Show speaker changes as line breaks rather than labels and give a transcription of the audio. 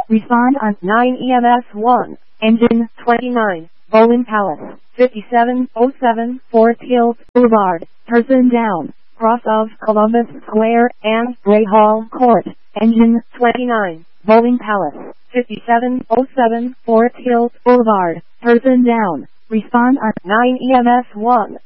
Respond on 9 EMS 1. Engine 29. Bowen Palace. 5707 Fort Hills Boulevard. Person down. Cross of Columbus Square and Bray Hall Court. Engine 29. Bowen Palace. 5707 Fort Hills Boulevard. Person down. Respond on 9 EMS 1.